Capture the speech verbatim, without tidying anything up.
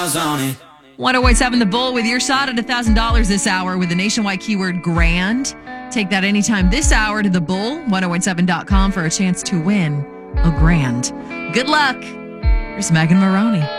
stars on it. one oh eight seven The Bull with your shot at one thousand dollars this hour with the nationwide keyword grand. Take that anytime this hour to The Bull, ten eighty-seven dot com for a chance to win a grand. Good luck. Here's Megan Maroney.